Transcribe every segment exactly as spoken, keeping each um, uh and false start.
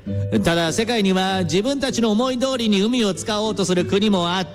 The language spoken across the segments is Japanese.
ただ世界には自分たちの思い通りに海を使おうとする国もあって、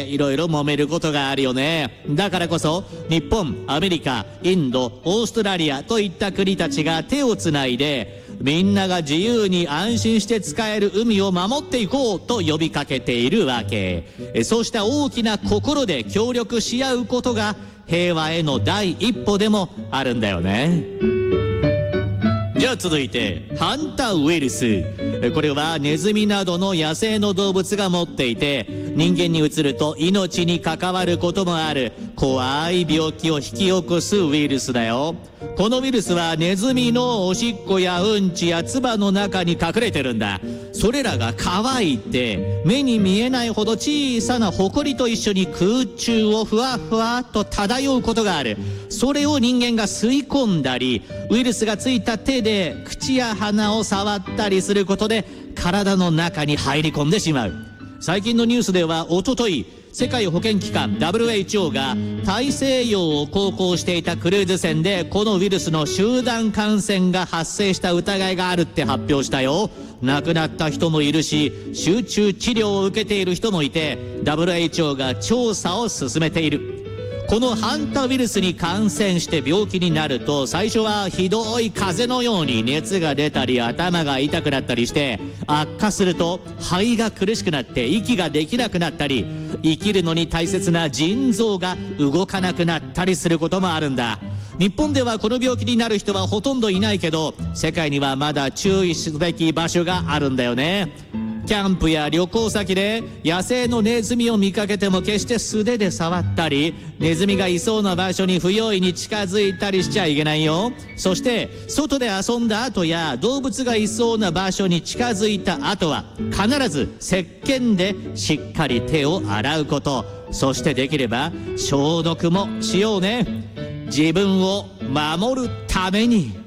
いろいろ揉めることがあるよね。だからこそ日本、アメリカ、インド、オーストラリアといった国たちが手をつないで、みんなが自由に安心して使える海を守っていこうと呼びかけているわけ。そうした大きな心で協力し合うことが平和への第一歩でもあるんだよね。じゃあ続いてハンタウイルス。これはネズミなどの野生の動物が持っていて、人間にうつると命に関わることもある怖い病気を引き起こすウイルスだよ。このウイルスはネズミのおしっこやうんちや唾の中に隠れてるんだ。それらが乾いて目に見えないほど小さなホコリと一緒に空中をふわふわと漂うことがある。それを人間が吸い込んだり、ウイルスがついた手で口や鼻を触ったりすることで体の中に入り込んでしまう。最近のニュースではおととい、世界保健機関 ダブリューエイチオー が大西洋を航行していたクルーズ船でこのウイルスの集団感染が発生した疑いがあるって発表したよ。亡くなった人もいるし、集中治療を受けている人もいて、 ダブリューエイチオー が調査を進めている。このハンタウイルスに感染して病気になると、最初はひどい風邪のように熱が出たり頭が痛くなったりして、悪化すると肺が苦しくなって息ができなくなったり、生きるのに大切な腎臓が動かなくなったりすることもあるんだ。日本ではこの病気になる人はほとんどいないけど、世界にはまだ注意すべき場所があるんだよね。キャンプや旅行先で野生のネズミを見かけても決して素手で触ったり、ネズミがいそうな場所に不用意に近づいたりしちゃいけないよ。そして外で遊んだ後や動物がいそうな場所に近づいた後は必ず石鹸でしっかり手を洗うこと、そしてできれば消毒もしようね。自分を守るために。